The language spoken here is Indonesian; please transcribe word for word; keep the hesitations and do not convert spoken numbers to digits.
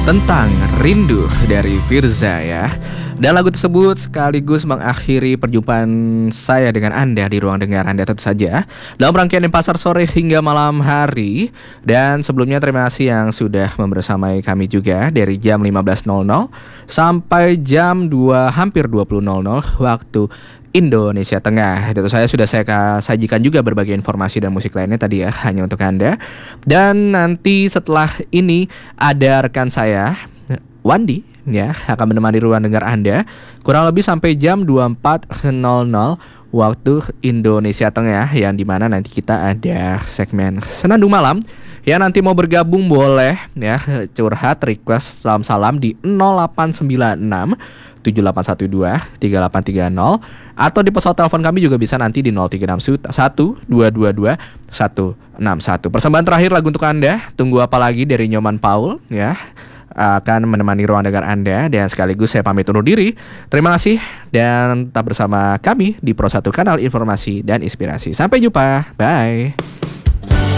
tentang Rindu dari Firza ya. Dan lagu tersebut sekaligus mengakhiri perjumpaan saya dengan Anda di ruang dengar Anda tentu saja dalam rangkaian Pasar Sore hingga malam hari. Dan sebelumnya terima kasih yang sudah membersamai kami juga dari jam lima belas nol nol sampai jam dua hampir dua puluh nol nol waktu Indonesia Tengah. Tentu saya sudah saya sajikan juga berbagai informasi dan musik lainnya tadi ya, hanya untuk Anda. Dan nanti setelah ini ada rekan saya Wandi ya, akan menemani ruang dengar Anda kurang lebih sampai jam dua puluh empat nol nol waktu Indonesia Tengah, yang dimana nanti kita ada segmen Senandung Malam. Ya, nanti mau bergabung boleh ya, curhat, request, salam-salam di nol delapan sembilan enam tujuh delapan satu dua tiga delapan tiga nol atau di pesawat telepon kami juga bisa nanti di nol tiga enam satu dua dua dua satu enam satu. Persembahan terakhir lagu untuk Anda, Tunggu Apa Lagi dari Nyoman Paul ya, akan menemani ruang dengar Anda. Dan sekaligus saya pamit undur diri. Terima kasih dan tetap bersama kami di Pro satu Kanal Informasi dan Inspirasi. Sampai jumpa, bye.